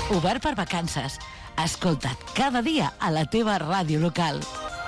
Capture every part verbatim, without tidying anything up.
Obert per vacances. Escolta't cada dia a la teva ràdio local.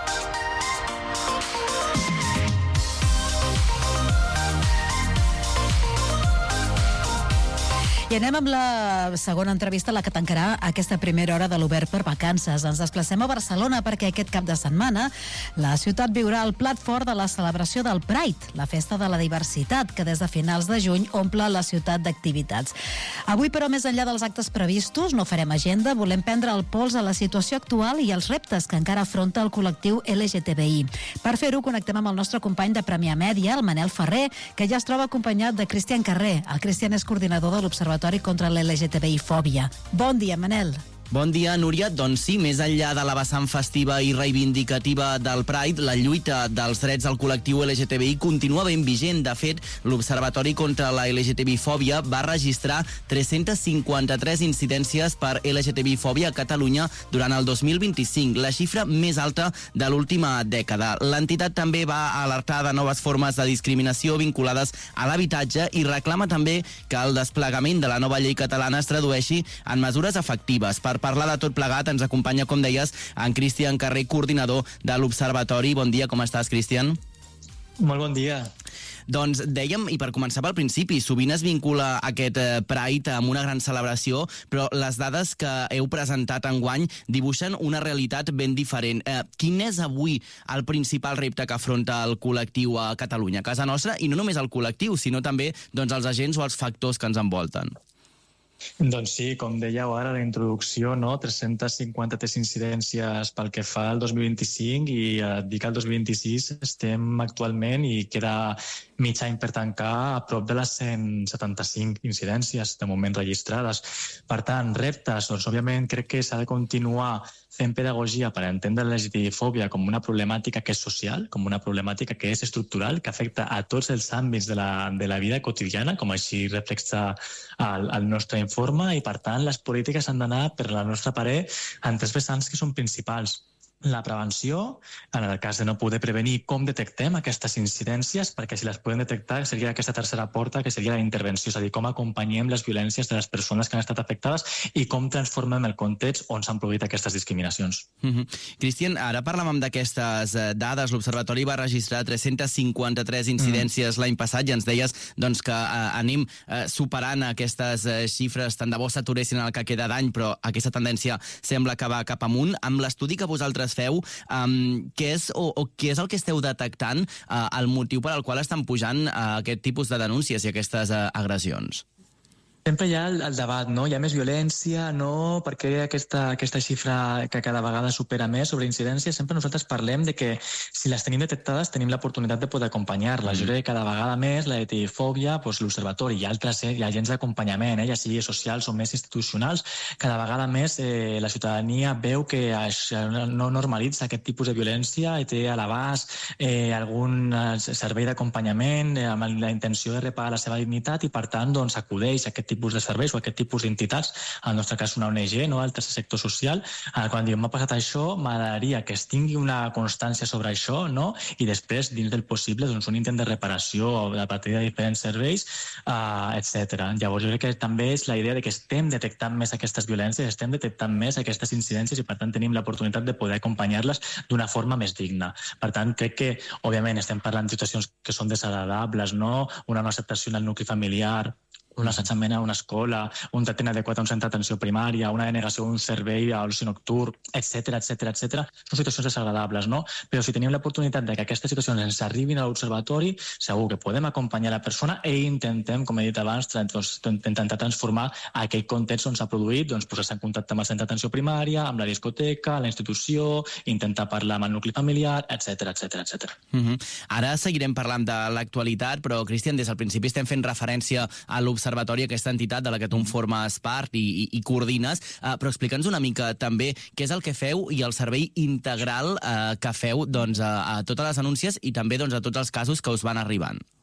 I anem amb la segona entrevista, la que tancarà aquesta primera hora de l'Obert per vacances. Ens desplacem a Barcelona perquè aquest cap de setmana la ciutat viurà el plat fort de la celebració del Pride, la festa de la diversitat, que des de finals de juny omple la ciutat d'activitats. Avui, però, més enllà dels actes previstos, no farem agenda, volem prendre el pols a la situació actual i els reptes que encara afronta el col·lectiu L G T B I. Per fer-ho, connectem amb el nostre company de Premià Mèdia, el Manel Ferrer, que ja es troba acompanyat de Cristian Carrer. El Cristian és coordinador de l'Observatori contra l'L G T B I fòbia. Bon dia, Manel. Bon dia, Núria. Doncs sí, més enllà de la vessant festiva i reivindicativa del Pride, la lluita dels drets del col·lectiu L G T B I continua ben vigent. De fet, l'Observatori contra la L G T B I fòbia va registrar tres-centes cinquanta-tres incidències per L G T B I fòbia a Catalunya durant el dos mil vint-i-cinc, la xifra més alta de l'última dècada. L'entitat també va alertar de noves formes de discriminació vinculades a l'habitatge i reclama també que el desplegament de la nova llei catalana es tradueixi en mesures efectives. Per parlar de tot plegat ens acompanya, com deies, en Cristian Carrer, coordinador de l'Observatori. Bon dia, com estàs, Cristian? Molt bon dia. Doncs dèiem, i per començar pel principi, sovint es vincula aquest Pride amb una gran celebració, però les dades que heu presentat enguany dibuixen una realitat ben diferent. Eh, quin és avui el principal repte que afronta el col·lectiu a Catalunya, a casa nostra, i no només el col·lectiu, sinó també doncs, els agents o els factors que ens envolten? Doncs sí, com dèieu ara a la introducció, no? tres-centes cinquanta-tres incidències pel que fa al dos mil vint-i-cinc i et dic que el dos mil vint-i-sis estem actualment i queda mig any per tancar a prop de les cent setanta-cinc incidències de moment registrades. Per tant, reptes, doncs òbviament crec que s'ha de continuar fent pedagogia per entendre la L G T B I fòbia com una problemàtica que és social, com una problemàtica que és estructural, que afecta a tots els àmbits de la, de la vida quotidiana, com així reflexa el, el nostre informe, i per tant les polítiques han d'anar, per la nostra parer, en tres vessants que són principals. La prevenció, en el cas de no poder prevenir, com detectem aquestes incidències, perquè si les podem detectar seria aquesta tercera porta, que seria la intervenció, és a dir, com acompanyem les violències de les persones que han estat afectades i com transformem el context on s'han produït aquestes discriminacions. Mm-hmm. Cristian, ara parlàvem d'aquestes dades. L'Observatori va registrar tres-centes cinquanta-tres incidències mm. l'any passat i ens deies doncs, que eh, anem eh, superant aquestes eh, xifres, tant de bo s'aturessin el que queda d'any, però aquesta tendència sembla que va cap amunt. Amb l'estudi que vosaltres feu, um, què és o, o què és el que esteu detectant, uh, el motiu per al qual estan pujant uh, aquest tipus de denúncies i aquestes uh, agressions? Sempre hi ha el, el debat, no? Hi ha més violència, no? Per què aquesta, aquesta xifra que cada vegada supera més sobre incidències? Sempre nosaltres parlem de que si les tenim detectades tenim l'oportunitat de poder acompanyar-les. Mm. Jo crec que cada vegada més la L G T B I fòbia, doncs, l'Observatori i altres eh, agents d'acompanyament, eh, ja sigui socials o més institucionals, cada vegada més eh, la ciutadania veu que això no normalitza aquest tipus de violència i té a l'abast eh, algun servei d'acompanyament eh, amb la intenció de reparar la seva dignitat i per tant doncs, acudeix a aquest tipus de serveis o aquest tipus d'entitats, en el nostre cas una O N G, no? El tercer sector social. Quan diem m'ha passat això, m'agradaria que es tingui una constància sobre això, no? I després, dins del possible, doncs, un intent de reparació a partir de diferents serveis, uh, etcètera. Llavors, jo crec que també és la idea de que estem detectant més aquestes violències, estem detectant més aquestes incidències i, per tant, tenim l'oportunitat de poder acompanyar-les d'una forma més digna. Per tant, crec que, òbviament, estem parlant de situacions que són desagradables, no? Una no acceptació en el nucli familiar, un assetjament a una escola, un tracte inadequat a un centre d'atenció primària, una denegació d'un servei a l'oci nocturn, etcètera, etcètera, etcètera. Són situacions desagradables, no? Però si tenim l'oportunitat de que aquestes situacions ens arribin a l'observatori, segur que podem acompanyar la persona i intentem, com he dit abans, doncs, intentar transformar aquell context on s'ha produït, doncs posar-se en contacte amb el centre d'atenció primària, amb la discoteca, la institució, intentar parlar amb el nucli familiar, etcètera, etcètera, etcètera. Mm-hmm. Ara seguirem parlant de l'actualitat, però, Cristian, des del principi estem fent referència a l'observatori, aquesta entitat de la que tu en formes part i, i, i coordines, uh, però explica'ns una mica també què és el que feu i el servei integral uh, que feu doncs, a, a totes les denúncies i també doncs, a tots els casos que us van arribant.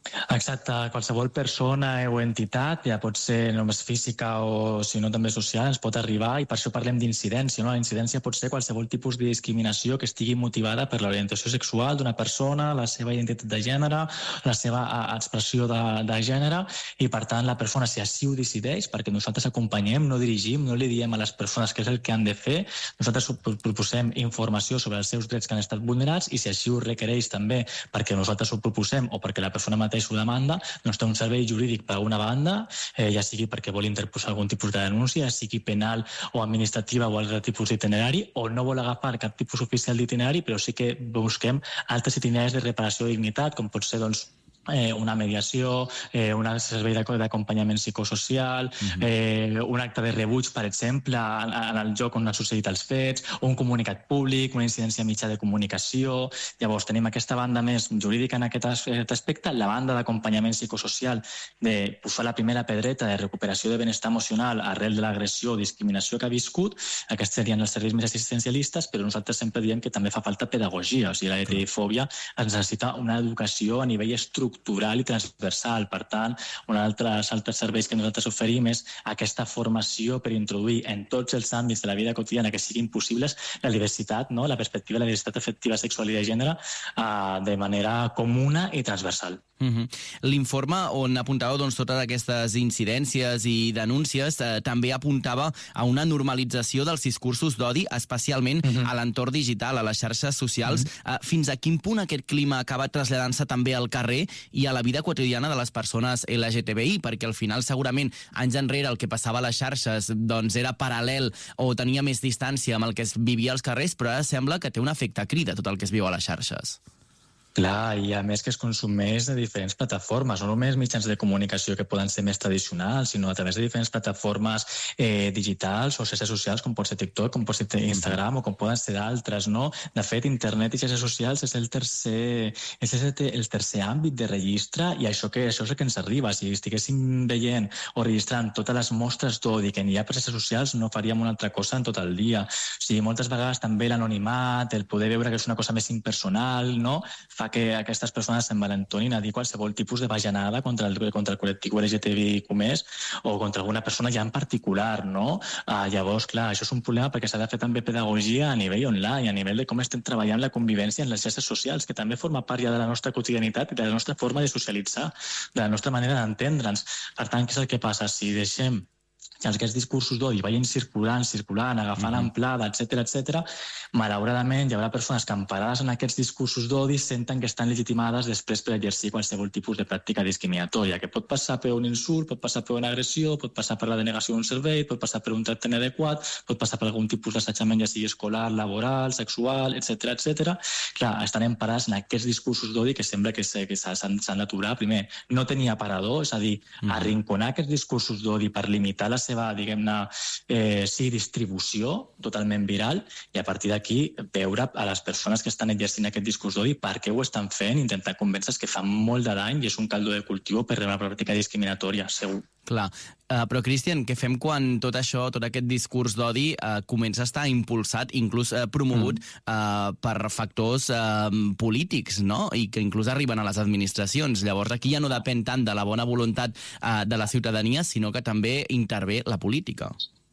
Exacte, qualsevol persona o entitat, ja pot ser només física o si no també social, ens pot arribar i per això parlem d'incidència. No? La incidència pot ser qualsevol tipus de discriminació que estigui motivada per l'orientació sexual d'una persona, la seva identitat de gènere, la seva expressió de, de gènere i per tant la persona si així ho decideix, perquè nosaltres acompanyem, no dirigim, no li diem a les persones què és el que han de fer, nosaltres proposem informació sobre els seus drets que han estat vulnerats i si així ho requereix també perquè nosaltres ho proposem o perquè la persona mateix ho demanda, doncs té un servei jurídic per una banda, eh, ja sigui perquè vol interposar algun tipus de denúncia, ja sigui penal o administrativa o altre tipus d'itinerari, o no vol agafar cap tipus oficial d'itinerari, però sí que busquem altres itineraris de reparació de dignitat, com pot ser doncs, Eh, una mediació, eh, un servei d'acompanyament psicosocial, uh-huh. eh, un acte de rebuig, per exemple, en, en el lloc on han succeït els fets, un comunicat públic, una incidència mitjà de comunicació. Llavors, tenim aquesta banda més jurídica en aquest aspecte, la banda d'acompanyament psicosocial, de posar la primera pedreta de recuperació de benestar emocional arrel de l'agressió o discriminació que ha viscut. Aquests serien els serveis més assistencialistes, però nosaltres sempre diem que també fa falta pedagogia. O sigui, la L G T B fòbia ens necessita una educació a nivell estructural estructural i transversal. Per tant, un altres, altres serveis que nosaltres oferim és aquesta formació per introduir en tots els àmbits de la vida quotidiana que siguin possibles la diversitat, no? La perspectiva de la diversitat afectiva, sexual i de gènere uh, de manera comuna i transversal. Uh-huh. L'informe on apuntava doncs, totes aquestes incidències i denúncies eh, també apuntava a una normalització dels discursos d'odi, especialment uh-huh. a l'entorn digital, a les xarxes socials. Uh-huh. Eh, fins a quin punt aquest clima acaba traslladant-se també al carrer i a la vida quotidiana de les persones L G T B I? Perquè al final segurament anys enrere el que passava a les xarxes doncs, era paral·lel o tenia més distància amb el que es vivia als carrers, però ara sembla que té un efecte crida tot el que es viu a les xarxes. Clar, i a més que es consumeix de diferents plataformes, no només mitjans de comunicació que poden ser més tradicionals, sinó a través de diferents plataformes eh, digitals o xarxes socials, com pot ser TikTok, com pot ser Instagram o com poden ser d'altres, no? De fet, internet i xarxes socials és el tercer, és el tercer àmbit de registre i això, que, això és el que ens arriba. Si estiguéssim veient o registrant totes les mostres d'odi que n'hi ha per xarxes socials, no faríem una altra cosa en tot el dia. O sigui, moltes vegades també l'anonimat, el poder veure que és una cosa més impersonal, no? Fa que aquestes persones s'envalentonin a dir qualsevol tipus de bajanada contra el, contra el col·lectiu L G T B I més o contra alguna persona ja en particular, no? Uh, llavors, clar, això és un problema perquè s'ha de fer també pedagogia a nivell online, a nivell de com estem treballant la convivència en les xarxes socials, que també forma part ja de la nostra quotidianitat i de la nostra forma de socialitzar, de la nostra manera d'entendre'ns. Per tant, què és el que passa? Si deixem que aquests discursos d'odi vagin circulant, circulant, agafant mm-hmm. amplada, etcètera, etcètera, malauradament hi haurà persones que emparades en aquests discursos d'odi senten que estan legitimades després per exercir qualsevol tipus de pràctica discriminatòria, que pot passar per un insult, pot passar per una agressió, pot passar per la denegació d'un servei, pot passar per un tracte inadequat, pot passar per algun tipus d'assetjament, ja sigui escolar, laboral, sexual, etcètera, etcètera. Clar, estan emparats en aquests discursos d'odi que sembla que s'han d'aturar. Primer, no tenir aparador, és a dir, mm-hmm. arrinconar aquests discursos d'odi per limitar la seva, diguem-ne, eh, sí, distribució totalment viral i a partir d'aquí veure a les persones que estan exercint aquest discurs d'odi per què ho estan fent, intentar convèncer que fan molt de dany i és un caldo de cultiu per una pràctica discriminatòria, segur. Clar, uh, però Cristian, què fem quan tot això, tot aquest discurs d'odi uh, comença a estar impulsat, inclús uh, promogut mm. uh, per factors uh, polítics, no? I que inclús arriben a les administracions. Llavors aquí ja no depèn tant de la bona voluntat uh, de la ciutadania, sinó que també intervé la política.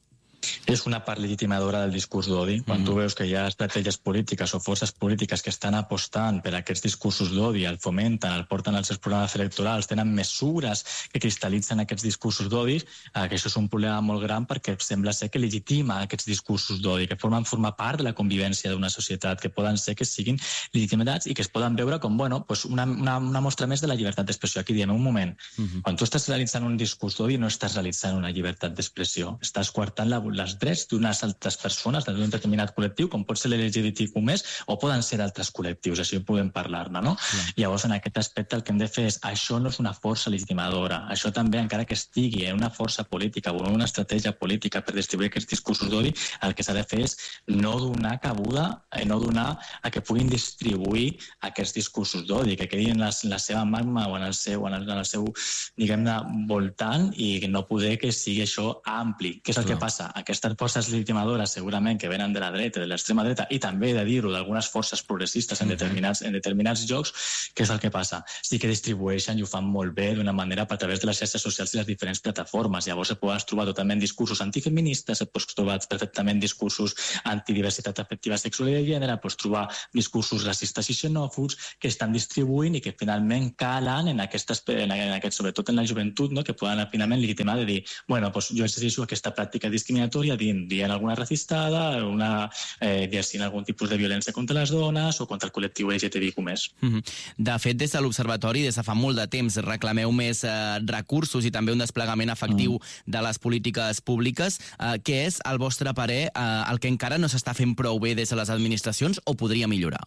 És una part legitimadora del discurs d'odi. Quan mm-hmm. tu veus que hi ha estratègies polítiques o forces polítiques que estan apostant per aquests discursos d'odi, el fomenten, el porten als seus programes electorals, tenen mesures que cristal·litzen aquests discursos d'odi, eh, que això és un problema molt gran perquè sembla ser que legitima aquests discursos d'odi, que formen formar part de la convivència d'una societat, que poden ser que siguin legitimats i que es poden veure com, bueno, pues una, una, una mostra més de la llibertat d'expressió. Aquí diem, un moment, mm-hmm. quan tu estàs realitzant un discurs d'odi no estàs realitzant una llibertat d'expressió, estàs coartant la els drets d'unes altres persones d'un determinat col·lectiu, com pot ser l'L G B T Q més, o poden ser d'altres col·lectius, això podem parlar-ne, no? Sí. Llavors, en aquest aspecte, el que hem de fer és, això no és una força legitimadora, això també, encara que estigui en una força política o en una estratègia política per distribuir aquests discursos d'odi, el que s'ha de fer és no donar cabuda, no donar a que puguin distribuir aquests discursos d'odi, que quedin en la, la seva magma o en el seu, en el, en el seu diguem-ne, voltant i no poder que sigui això ampli. Què és el no. que passa? Aquesta aquestes forces legitimadores segurament que venen de la dreta, de l'extrema dreta, i també de dir-ho d'algunes forces progressistes en determinats, en determinats llocs, què és el que passa? Sí que distribueixen i ho fan molt bé d'una manera a través de les xarxes socials i les diferents plataformes. Llavors et pots trobar totalment discursos antifeministes, et pots trobar perfectament discursos antidiversitat afectiva sexual i de gènere, pots trobar discursos racistes i xenòfobs que estan distribuint i que finalment calen en, aquestes, en, en aquest, sobretot en la joventut, no? Que poden finalment legitimar de dir, bueno, pues jo exerceixo aquesta pràctica discriminatòria dient, dient alguna racistada, una, eh, exercint algun tipus de violència contra les dones o contra el col·lectiu L G T B I Q més. Mm-hmm. De fet, des de l'Observatori, des de fa molt de temps, reclameu més eh, recursos i també un desplegament efectiu mm. de les polítiques públiques. Eh, què és, al vostre parer, eh, el que encara no s'està fent prou bé des de les administracions o podria millorar?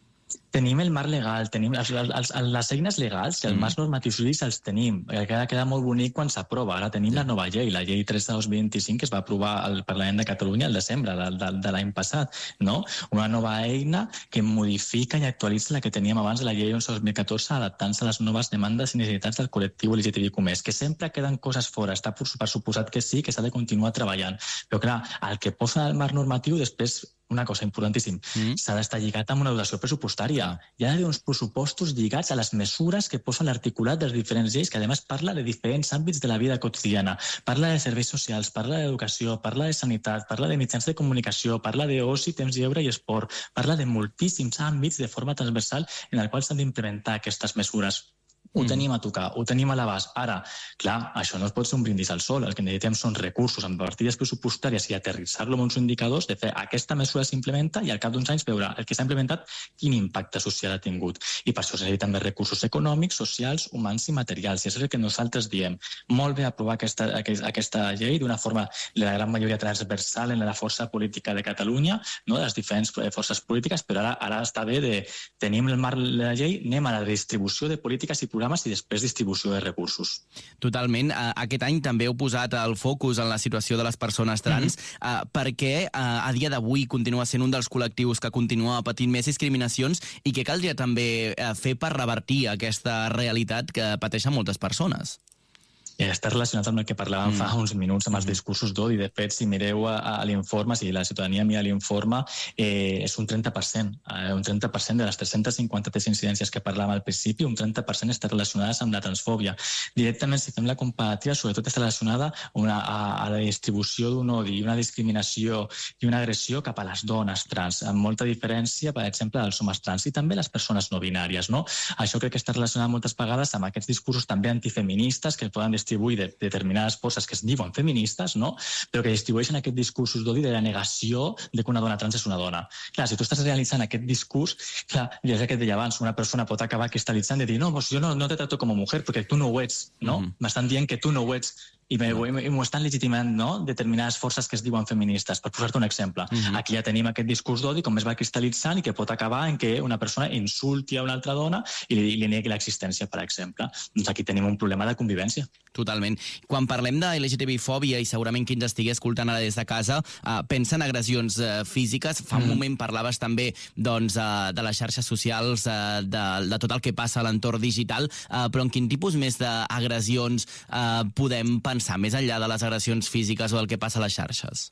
Tenim el marc legal, tenim els, els, les eines legals i els mm. marcs normatius jurídics els tenim. Queda, queda molt bonic quan s'aprova. Ara tenim la nova llei, la llei tres dos mil vint-i-cinc, que es va aprovar al Parlament de Catalunya el desembre de, de, de l'any passat. No? Una nova eina que modifica i actualitza la que teníem abans de la llei onze dos mil catorze, adaptant-se a les noves demandes i necessitats del col·lectiu L G T B I Q més, que sempre queden coses fora. Està per, per suposat que sí, que s'ha de continuar treballant. Però clar, el que posa el marc normatiu després, una cosa importantíssim, mm. s'ha d'estar lligat amb una dotació pressupostària. Hi ha d'haver uns pressupostos lligats a les mesures que posa l'articulat dels diferents lleis, que a més parla de diferents àmbits de la vida quotidiana. Parla de serveis socials, parla d'educació, parla de sanitat, parla de mitjans de comunicació, parla d'oci, temps lliure i esport. Parla de moltíssims àmbits de forma transversal en el qual s'han d'implementar aquestes mesures. Ho mm. tenim a tocar, ho tenim a l'abast. Ara, clar, això no es pot ser un brindis al sol. El que necessitem són recursos amb partides pressupostàries i aterrissar-lo amb uns indicadors de fer aquesta mesura s'implementa i al cap d'uns anys veure el que s'ha implementat quin impacte social ha tingut. I per això es necessiten més recursos econòmics, socials, humans i materials. I això és el que nosaltres diem. Molt bé aprovar aquesta, aquesta llei d'una forma, la gran majoria transversal en la força política de Catalunya, no? De les diferents forces polítiques, però ara, ara està bé de tenim el marc de la llei, anem a la distribució de polítiques i programes i després distribució de recursos. Totalment. Aquest any també heu posat el focus en la situació de les persones trans, mm-hmm. perquè a dia d'avui continua sent un dels col·lectius que continua patint més discriminacions i que caldria també fer per revertir aquesta realitat que pateixen moltes persones. Està relacionat amb el que parlàvem mm. fa uns minuts amb els discursos d'odi. De fet, si mireu a, a l'informe, si la ciutadania mira l'informe, eh, és un trenta per cent. Eh, un trenta per cent de les tres-centes cinquanta-tres incidències que parlàvem al principi, un trenta per cent estan relacionades amb la transfòbia. Directament, si fem la comparativa, sobretot està relacionada una, a, a la distribució d'un odi, una discriminació i una agressió cap a les dones trans, amb molta diferència, per exemple, dels homes trans i també les persones no binàries. No? Això crec que està relacionat moltes vegades amb aquests discursos també antifeministes que poden distribuir de determinades forces que es diuen feministes, no? Però que distribueixen aquests discursos d'odi de la negació de que una dona trans és una dona. Clar, si tu estàs realitzant aquest discurs, clar, ja és el que et deia abans, una persona pot acabar cristal·litzant de dir no, pues jo no, no te trato com a mujer perquè tu no ho ets, no? Mm-hmm. M'estan dient que tu no ho ets i m'ho estan legitimant, no? Determinades forces que es diuen feministes. Per posar-te un exemple. Mm-hmm. Aquí ja tenim aquest discurs d'odi com es va cristal·litzant i que pot acabar en què una persona insulti a una altra dona i li, li negui l'existència, per exemple. Doncs aquí tenim un problema de convivència. Totalment. Quan parlem de L G T B I fòbia, i segurament qui ens estigui escoltant ara des de casa, uh, pensa en agressions uh, físiques. Fa un mm. moment parlaves també doncs, uh, de les xarxes socials, uh, de, de tot el que passa a l'entorn digital, uh, però en quin tipus més d'agressions uh, podem pensar més enllà de les agressions físiques o del que passa a les xarxes?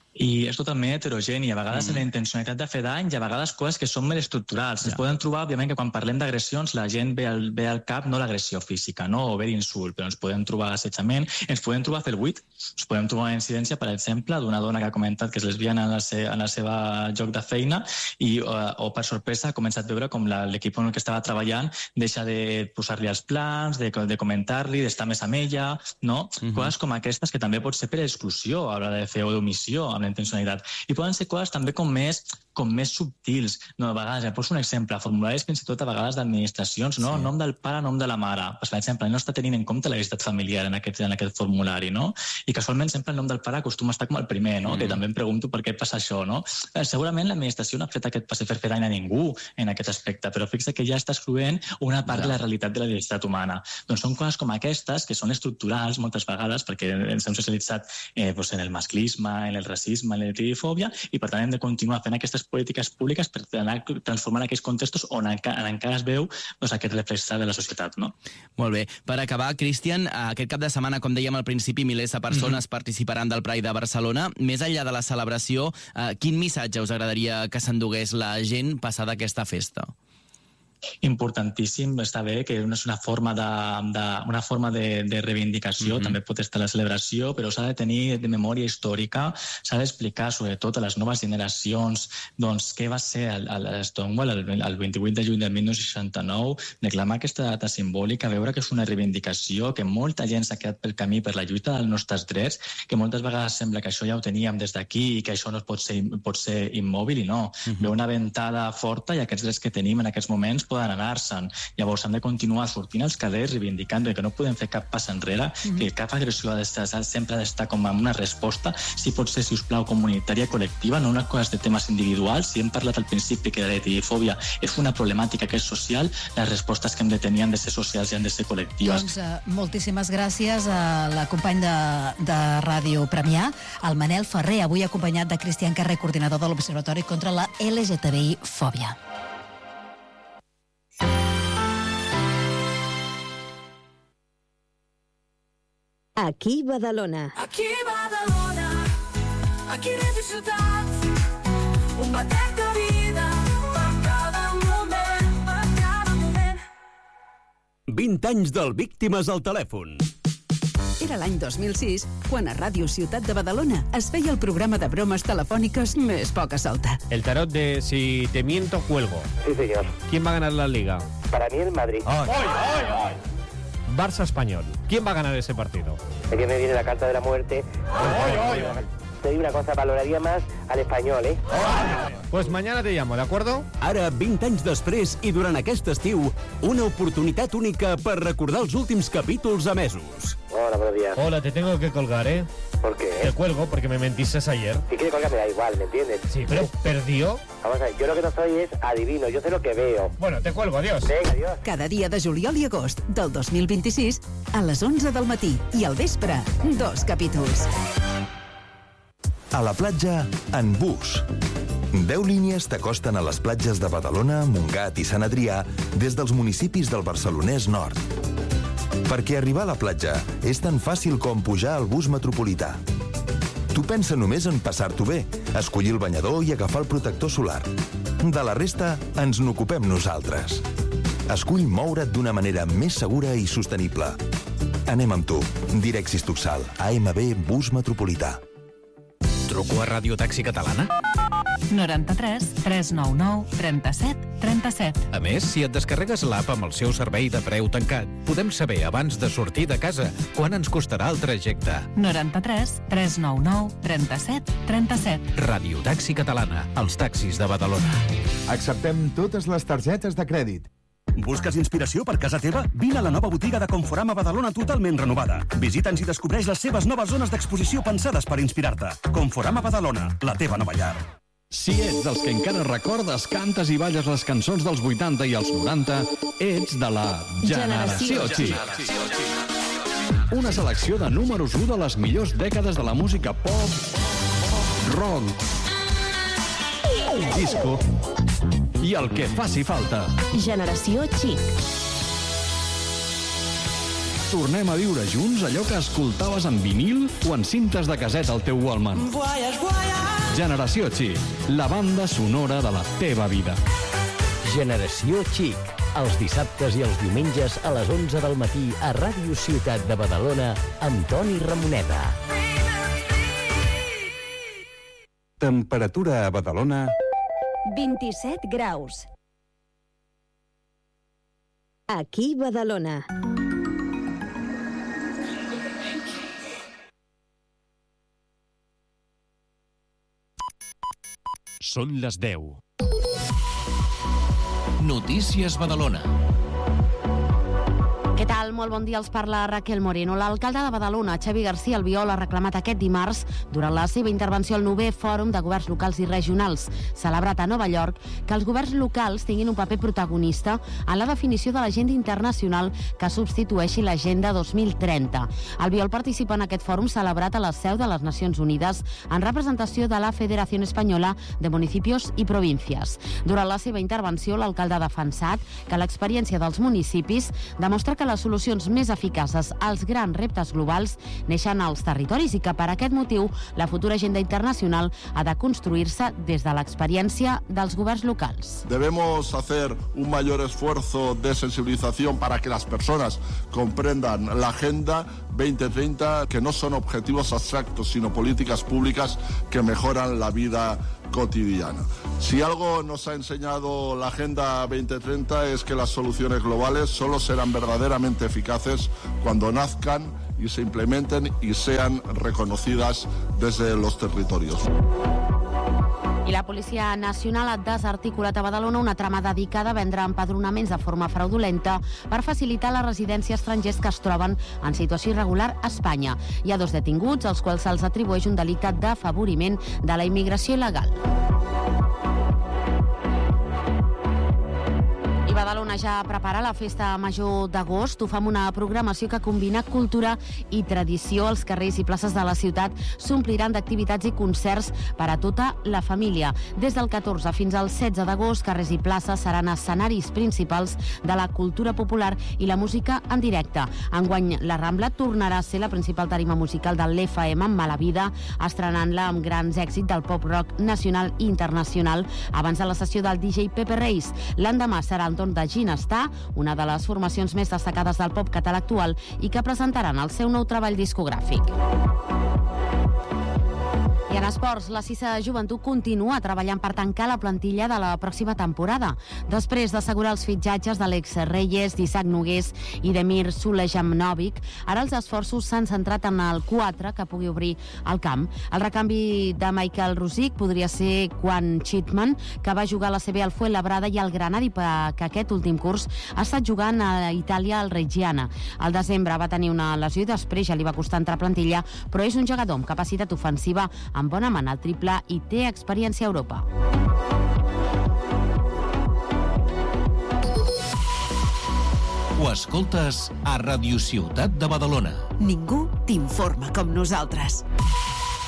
I és totalment heterogeni, a vegades mm. en la intencionalitat de fer dany i a vegades coses que són més estructurals. Ja. Es poden trobar, òbviament, que quan parlem d'agressions la gent ve al, ve al cap no l'agressió física, no? O ve l'insult, però ens podem trobar assetjament, ens podem trobar fer el buit, ens podem trobar una incidència, per exemple, d'una dona que ha comentat que és lesbiana en la, se, en la seva lloc de feina i, o, o per sorpresa, ha començat a veure com l'equip en el que estava treballant deixa de posar-li els plans, de, de comentar-li, d'estar més amb ella, no? Mm-hmm. Coses com aquestes que també pot ser per exclusió a l'hora de fer o d'omissió, amb la intencionalitat. I poden ser coses també com més com més subtils. No, a vegades, ja poso un exemple, formularis fins i tot a vegades d'administracions, no? Sí. Nom del pare, nom de la mare. Pues, per exemple, no està tenint en compte la identitat familiar en aquest, en aquest formulari, no? I casualment sempre el nom del pare acostuma a estar com el primer, no? Mm. Que també em pregunto per què passa això, no? Eh, segurament l'administració no ha fet aquest passe per fer dany a ningú en aquest aspecte, però fixa que ja està excloent una part ja. de la realitat de la diversitat humana. Doncs són coses com aquestes que són estructurals moltes vegades perquè ens hem socialitzat eh, pues, en el masclisme, en el racisme, en la lgtbifòbia, i per tant hem de continuar fent aquestes les polítiques públiques per anar transformant aquells contextos on encara, encara es veu doncs, aquest reflex de la societat. No? Molt bé. Per acabar, Cristian, aquest cap de setmana, com dèiem al principi, milers de persones mm-hmm. participaran del Pride de Barcelona. Més enllà de la celebració, eh, quin missatge us agradaria que s'endugués la gent passada aquesta festa? Importantíssim, està bé que és una forma de, de, una forma de, de reivindicació, mm-hmm. també pot estar la celebració, però s'ha de tenir de memòria històrica, s'ha d'explicar sobretot a les noves generacions doncs, què va ser el, el Stonewall el, el vint-i-vuit de juny del dinou seixanta-nou, reclamar aquesta data simbòlica, veure que és una reivindicació, que molta gent s'ha quedat pel camí per la lluita dels nostres drets, que moltes vegades sembla que això ja ho teníem des d'aquí i que això no pot ser, pot ser immòbil, i no. Mm-hmm. Ve una ventada forta i aquests drets que tenim en aquests moments poden anar-se'n. Llavors hem de continuar sortint als carrers reivindicant que no podem fer cap pas enrere, mm-hmm. que cap agressió ha d'estar, sempre ha d'estar com una resposta, si pot ser, si us plau, comunitària, col·lectiva, no una cosa de temes individuals. Si hem parlat al principi que la L G T B fòbia és una problemàtica que és social, les respostes que hem de tenir han de ser socials i han de ser col·lectives. Doncs uh, moltíssimes gràcies a la company de, de Ràdio Premià, el Manel Ferrer, avui acompanyat de Cristian Carrer, coordinador de l'Observatori contra la L G T B I fòbia. Aquí Badalona. Aquí Badalona, aquí ràdio ciutat, un batec de vida per cada moment, per cada moment. vint anys del Víctimes al telèfon. Era l'any dos mil sis, quan a Ràdio Ciutat de Badalona es feia el programa de bromes telefòniques més poca solta. El tarot de Si te miento, cuelgo. Sí, señor. ¿Quién va a ganar la Liga? Para mí el Madrid. ¡Ay, ay, ay! Barça-Español. ¿Quién va a ganar ese partido? Es que me viene la carta de la muerte. ¡Ay, ay, ay! Te digo una cosa, valoraría más al Español, ¿eh? Pues mañana te llamo, ¿de acuerdo? Ara, vint anys després i durant aquest estiu, una oportunitat única per recordar els últims capítols emesos. Hola, buenos días. Hola, te tengo que colgar, ¿eh? ¿Por qué? Te cuelgo porque me mentiste ayer. Si quiere colgar me da igual, ¿me entiendes? Sí, pero perdió. Vamos a ver, yo lo que no soy es adivino, yo sé lo que veo. Bueno, te cuelgo, adiós. Venga, adiós. Cada dia de juliol i agost del dos mil vint-i-sis a les onze del matí i al vespre, dos capítols. A la platja, en bus. Deu línies t'acosten a les platges de Badalona, Montgat i Sant Adrià des dels municipis del Barcelonès Nord. Perquè arribar a la platja és tan fàcil com pujar al bus metropolità. Tu pensa només en passar-t'ho bé, escollir el banyador i agafar el protector solar. De la resta, ens n'ocupem nosaltres. Escull moure't d'una manera més segura i sostenible. Anem amb tu. Direxis Tuxal, A M B Bus Metropolità. Truco a Ràdio Taxi Catalana? noranta-tres tres nou nou trenta-set trenta-set. A més, si et descarregues l'app amb el seu servei de preu tancat, podem saber abans de sortir de casa quan ens costarà el trajecte. noranta-tres tres nou nou trenta-set trenta-set. Ràdio Taxi Catalana, els taxis de Badalona. Acceptem totes les targetes de crèdit. Busques inspiració per casa teva? Vine a la nova botiga de Conforama Badalona totalment renovada. Visita'ns i descobreix les seves noves zones d'exposició pensades per inspirar-te. Conforama Badalona, la teva nova llar. Si ets dels que encara recordes, cantes i balles les cançons dels vuitanta i els noranta, ets de la Generació Xic. Una selecció de números u de les millors dècades de la música pop, rock, disco i el que faci falta. Generació Xic. Tornem a viure junts allò que escoltaves en vinil o en cintes de casset al teu Walkman. Generació Xic, la banda sonora de la teva vida. Generació Xic, els dissabtes i els diumenges a les onze del matí a Ràdio Ciutat de Badalona amb Toni Ramoneda. Temperatura a Badalona... vint-i-set graus. Aquí Badalona. Són les deu. Notícies Badalona. Què tal? Molt bon dia, els parla Raquel Moreno. L'alcalde de Badalona, Xavi García Albiol, ha reclamat aquest dimarts, durant la seva intervenció al novè Fòrum de Governs Locals i Regionals, celebrat a Nova York, que els governs locals tinguin un paper protagonista en la definició de l'agenda internacional que substitueixi l'Agenda dos mil trenta. Albiol participa en aquest fòrum celebrat a la seu de les Nacions Unides en representació de la Federació Espanyola de Municipios i Províncies. Durant la seva intervenció, l'alcalde ha defensat que l'experiència dels municipis demostra que les solucions més eficaces als grans reptes globals neixen als territoris i que per aquest motiu la futura agenda internacional ha de construir-se des de l'experiència dels governs locals. Debemos hacer un mayor esfuerzo de sensibilización para que las personas comprendan la Agenda veinte treinta, que no son objetivos abstractos, sino políticas públicas que mejoran la vida cotidiana. Si algo nos ha enseñado la Agenda veinte treinta es que las soluciones globales solo serán verdaderamente eficaces cuando nazcan y se implementen y sean reconocidas desde los territorios. I la Policia Nacional ha desarticulat a Badalona una trama dedicada a vendre empadronaments de forma fraudulenta per facilitar la residència a estrangers que es troben en situació irregular a Espanya. Hi ha dos detinguts, als quals se'ls atribueix un delicte d'afavoriment de la immigració il·legal. Badalona ja prepara la festa major d'agost. Ho fa amb una programació que combina cultura i tradició. Els carrers i places de la ciutat s'ompliran d'activitats i concerts per a tota la família. Des del catorze fins al setze d'agost, carrers i places seran escenaris principals de la cultura popular i la música en directe. Enguany, la Rambla tornarà a ser la principal tarima musical de l'F M amb Mala Vida, estrenant-la amb grans èxits del pop-rock nacional i internacional abans de la sessió del D J Pepe Reis. L'endemà serà el torn de Ginestar, una de les formacions més destacades del pop català actual i que presentaran el seu nou treball discogràfic. I en esports, la Cissa Joventut continua treballant per tancar la plantilla de la pròxima temporada. Després d'assegurar els fitxatges d'Àlex Reyes, d'Isaac Nogués i d'Emir Sulejanovic, ara els esforços s'han centrat en el quatre que pugui obrir el camp. El recanvi de Michael Rosic podria ser Quan Chitman, que va jugar a la C B al Fuenlabrada, i el Granadi, que aquest últim curs ha estat jugant a Itàlia al Reggiana. Al desembre va tenir una lesió i després ja li va costar entrar a plantilla, però és un jugador amb capacitat ofensiva, amb bona mà al triple i té experiència a Europa. Ho escoltes a Ràdio Ciutat de Badalona. Ningú t'informa com nosaltres.